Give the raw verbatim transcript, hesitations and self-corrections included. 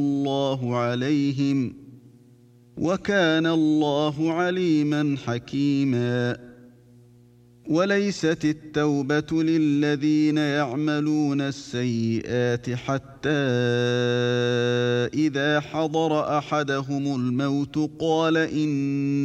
الله عليهم وكان الله عليما حكيما. وليست التوبة للذين يعملون السيئات حتى إذا حضر أحدهم الموت قال إن